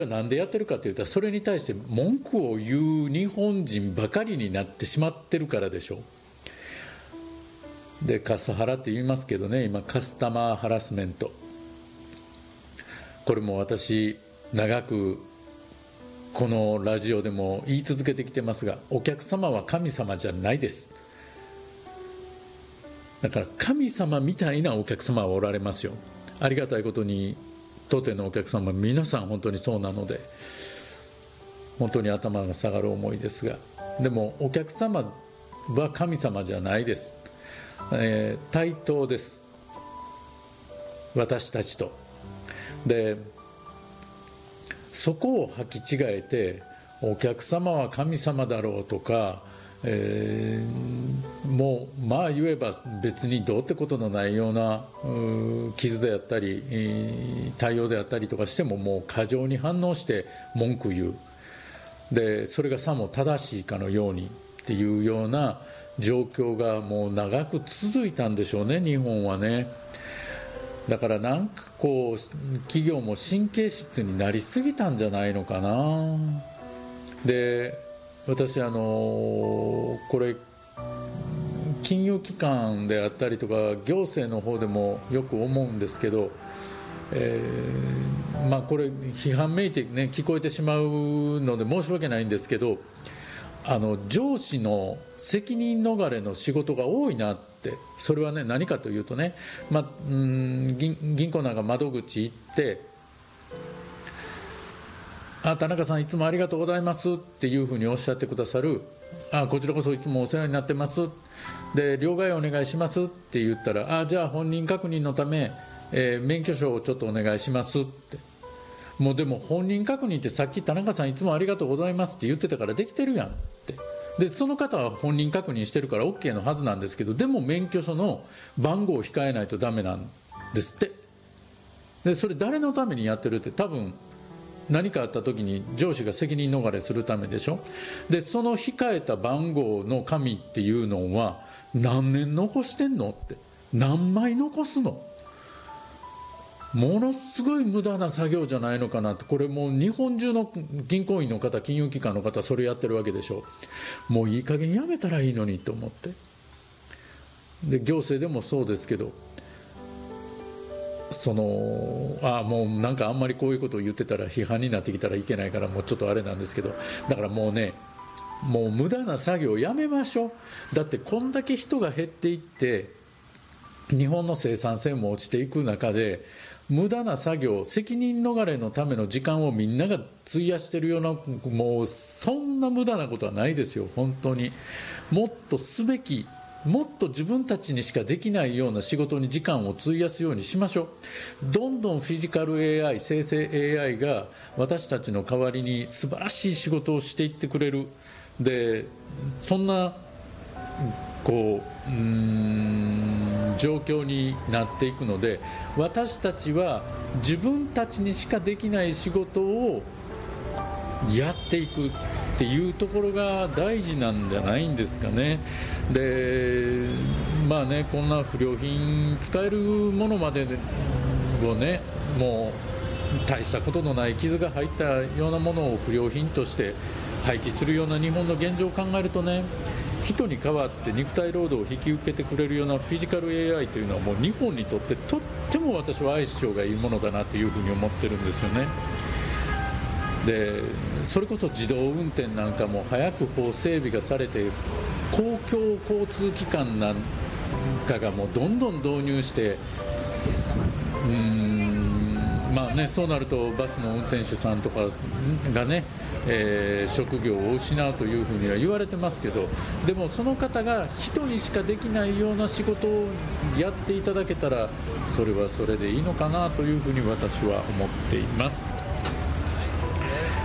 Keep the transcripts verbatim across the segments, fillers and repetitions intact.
なんでやってるかというと、それに対して文句を言う日本人ばかりになってしまってるからでしょう。でカスハラって言いますけどね、今カスタマーハラスメント、これも私長くこのラジオでも言い続けてきてますが、お客様は神様じゃないです。だから神様みたいなお客様はおられますよ。ありがたいことに当店のお客様皆さん本当にそうなので、本当に頭が下がる思いですが、でもお客様は神様じゃないです、えー、対等です、私たちと。でそこを履き違えて、お客様は神様だろうとか、えー、もうまあ言えば別にどうってことのないようなう傷であったり、えー、対応であったりとかしても、もう過剰に反応して文句言う、でそれがさも正しいかのようにっていうような状況がもう長く続いたんでしょうね、日本はね。だからなんかこう企業も神経質になりすぎたんじゃないのかな。で私あのこれ金融機関であったりとか行政の方でもよく思うんですけど、えー、まあこれ批判めいてね聞こえてしまうので申し訳ないんですけど、あの上司の責任逃れの仕事が多いなって。それはね何かというとね、まあ、うん銀、銀行なんか窓口行って「あ田中さんいつもありがとうございます」っていうふうにおっしゃってくださる「あこちらこそいつもお世話になってます」で「両替お願いします」って言ったら「あじゃあ本人確認のため、えー、免許証をちょっとお願いします」って。もうでも本人確認ってさっき田中さんいつもありがとうございますって言ってたからできてるやんって。でその方は本人確認してるから OK のはずなんですけど、でも免許証の番号を控えないとダメなんですって。でそれ誰のためにやってるって、多分何かあった時に上司が責任逃れするためでしょ。でその控えた番号の紙っていうのは何年残してんのって、何枚残すの、ものすごい無駄な作業じゃないのかなって。これもう日本中の銀行員の方金融機関の方それやってるわけでしょ。もういい加減やめたらいいのにと思って。で行政でもそうですけど、そのあもうなんかあんまりこういうことを言ってたら批判になってきたらいけないからもうちょっとあれなんですけど、だからもうねもう無駄な作業やめましょう。だってこんだけ人が減っていって日本の生産性も落ちていく中で、無駄な作業、責任逃れのための時間をみんなが費やしてるような、もうそんな無駄なことはないですよ本当に。もっとすべき、もっと自分たちにしかできないような仕事に時間を費やすようにしましょう。どんどんフィジカル エーアイ、生成 エーアイ が私たちの代わりに素晴らしい仕事をしていってくれる。でそんなこううーん状況になっていくので、私たちは自分たちにしかできない仕事をやっていくっていうところが大事なんじゃないんですかね。でまあね、こんな不良品使えるものまでをね、もう大したことのない傷が入ったようなものを不良品として廃棄するような日本の現状を考えるとね、人に代わって肉体労働を引き受けてくれるようなフィジカル エーアイ というのはもう日本にとってとっても私は相性がいいものだなというふうに思ってるんですよね。でそれこそ自動運転なんかも早く法整備がされて、公共交通機関なんかがもうどんどん導入して、うーんまあね、そうなるとバスの運転手さんとかがね、えー、職業を失うというふうには言われてますけど、でもその方が人にしかできないような仕事をやっていただけたら、それはそれでいいのかなというふうに私は思っています。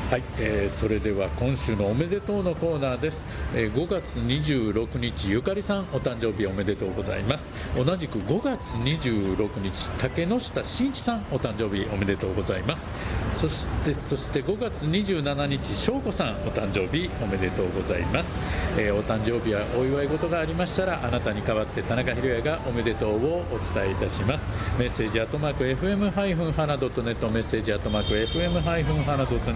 はい、えー、それでは今週のおめでとうのコーナーです、えー、ごがつにじゅうろくにちゆかりさんお誕生日おめでとうございます。同じくごがつにじゅうろくにち竹下真一さんお誕生日おめでとうございます。そしてそしてごがつにじゅうしちにち翔子さんお誕生日おめでとうございます、えー、お誕生日やお祝い事がありましたらあなたに代わって田中宏也がおめでとうをお伝えいたします。メッセージアットマーク エフエム ハイフン ハナ ドットネット メッセージアットマーク エフエム ハイフン ハナ ドットネット